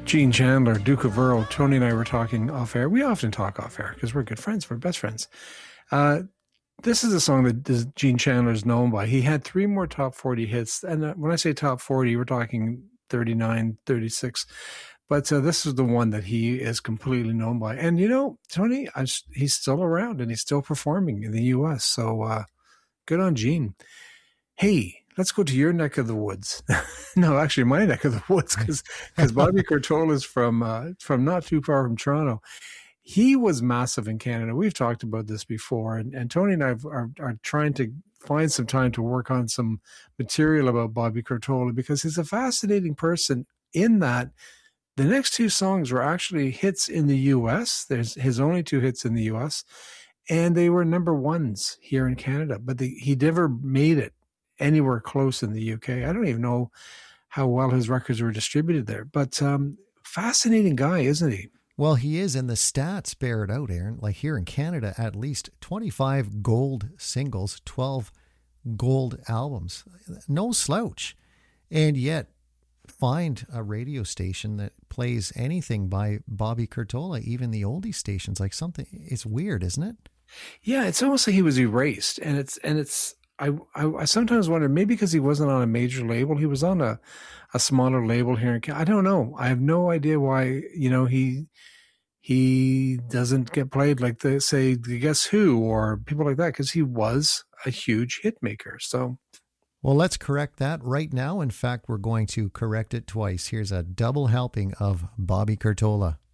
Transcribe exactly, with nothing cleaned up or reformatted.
Gene Chandler, Duke of Earl. Tony and I were talking off air. We often talk off air because we're good friends. We're best friends. Uh, this is a song that Gene Chandler is known by. He had three more top forty hits. And when I say top forty, we're talking thirty-nine, thirty-six. But uh, this is the one that he is completely known by. And, you know, Tony, I, he's still around and he's still performing in the U S. So uh, good on Gene. Hey, let's go to your neck of the woods. No, actually, my neck of the woods, because because Bobby Curtola is from uh, from not too far from Toronto. He was massive in Canada. We've talked about this before, and, and Tony and I are are trying to find some time to work on some material about Bobby Curtola, because he's a fascinating person in that the next two songs were actually hits in the U S. There's his only two hits in the U S, and they were number ones here in Canada, but the, he never made it anywhere close in the U K. I don't even know how well his records were distributed there, but um, fascinating guy, isn't he? Well, he is, and the stats bear it out, Aaron. Like here in Canada, at least twenty-five gold singles, twelve gold albums. No slouch. And yet, find a radio station that plays anything by Bobby Curtola, even the oldie stations, like something. It's weird, isn't it? Yeah, it's almost like he was erased, and it's and it's. I, I I sometimes wonder, maybe because he wasn't on a major label, he was on a, a smaller label here in Canada. I don't know. I have no idea why, you know, he he doesn't get played like the, say, the Guess Who or people like that, because he was a huge hit maker. So, well, let's correct that right now. In fact, we're going to correct it twice. Here's a double helping of Bobby Curtola.